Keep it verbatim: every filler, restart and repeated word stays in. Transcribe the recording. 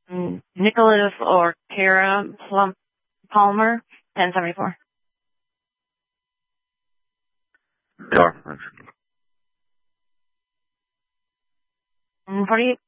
Mm, Nicholas or Kara Plum Palmer, ten seventy-four. Sure. Mm, forty-eight.